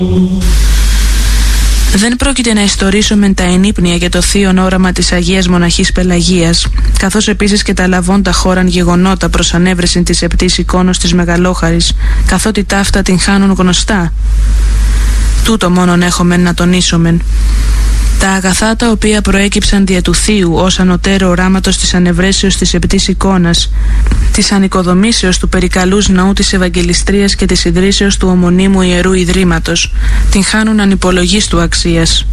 Δεν πρόκειται να ιστορίσω μεν τα ενύπνια για το θείον όραμα της Αγίας Μοναχής Πελαγίας, καθώς επίσης και τα λαβώντα χώραν γεγονότα προς ανέβρεση της επτής εικόνος της Μεγαλόχαρης, καθότι ταύτα την χάνουν γνωστά. Τούτο μόνον έχομεν να τονίσομεν. Τα αγαθά τα οποία προέκυψαν δια του θείου ως ανωτέρω οράματος της ανευρέσεως της επτής εικόνας, της ανοικοδομήσεως του περικαλούς ναού της Ευαγγελιστρίας και της ιδρύσεως του ομονίμου Ιερού Ιδρύματος, την χάνουν ανυπολογίστου αξίας.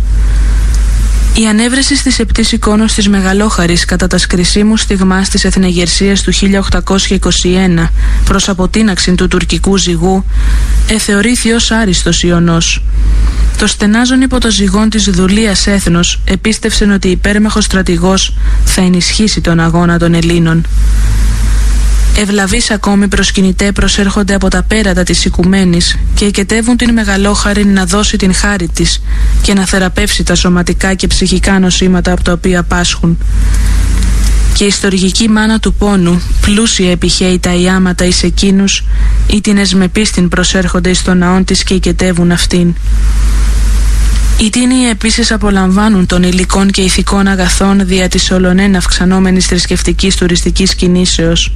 Η ανέβρεση της επτής εικόνος της Μεγαλόχαρης κατά τα σκρισίμου στιγμάς της εθνεγερσίας του 1821 προς αποτείναξην του τουρκικού ζυγού εθεωρήθη ως άριστος ιονός. Το στενάζον υπό το ζυγόν της δουλείας έθνος επίστευσεν ότι υπέρμαχος στρατηγός θα ενισχύσει τον αγώνα των Ελλήνων. Ευλαβείς ακόμη προσκυνητέ προσέρχονται από τα πέρατα της οικουμένης και οικετεύουν την Μεγαλόχαρη να δώσει την χάρη της και να θεραπεύσει τα σωματικά και ψυχικά νοσήματα από τα οποία πάσχουν. Και η στοργική μάνα του πόνου πλούσια επιχαίει τα ιάματα εις εκείνους ή την εσμεπίστην προσέρχονται εις τον ναόν της και οικετεύουν αυτήν. Οι τίνοι επίσης απολαμβάνουν των υλικών και ηθικών αγαθών δια της ολονέν αυξανόμενης θρησκευτικής τουριστικής κινήσεως.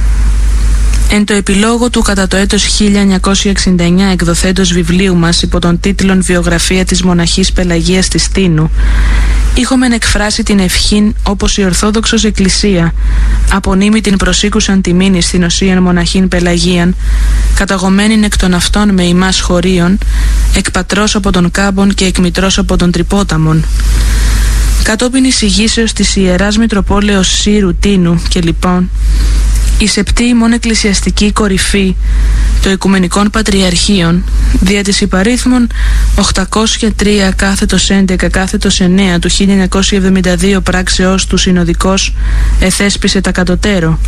Εν το επιλόγο του κατά το έτος 1969 εκδοθέντος βιβλίου μας υπό τον τίτλον «Βιογραφία της Μοναχής Πελαγίας της Τίνου» είχομεν εκφράσει την ευχήν όπως η Ορθόδοξος Εκκλησία απονείμει την προσήκουσαν τιμήν στην οσίαν Μοναχήν Πελαγίαν καταγωμένην εκ των αυτών με ημάς χωρίων εκ πατρός από τον Κάμπον και εκ μητρός από τον Τρυπόταμον. Κατόπιν εισηγήσεως της Ιεράς Μητροπόλεως Σύρου Τίνου και λοιπόν η σεπτή ημών εκκλησιαστική κορυφή των Οικουμενικών Πατριαρχείων δια της υπαρίθμων 803 κάθετος 11 κάθετος 9 του 1972 πράξεως του συνοδικός εθέσπισε τα κατωτέρω.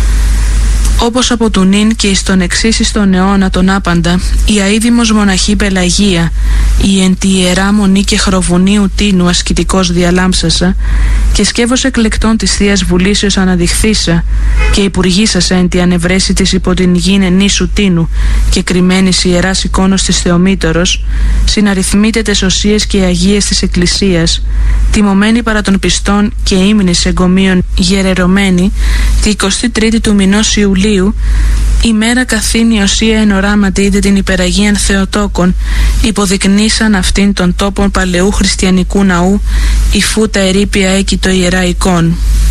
Όπως από του νυν και εις τον εξής εις τον αιώνα τον άπαντα, η αείδημος μοναχή Πελαγία, η εν τη ιερά μονή και χροβουνίου Τίνου ασκητικός διαλάμψασα, και σκεύος εκλεκτών της Θείας Βουλήσεως αναδειχθήσα, και υπουργήσασα εν τη ανευρέση της υπό την γην ενίσου Τίνου, και κρυμμένης ιεράς εικόνος της Θεομήτωρος, συναριθμείτε τες οσίες και αγίες της Εκκλησίας, τιμωμένη παρά των πιστών και ύμνης εγκομείων γερερωμένη, τη 23η του μηνός Ιουλίου, ημέρα καθήν η οσία εν οράματι είδε την υπεραγίαν Θεοτόκον, υποδεικνύσαν αυτήν των τόπων παλαιού χριστιανικού ναού, υφού τα ερείπια έκει το ιερά εικόν.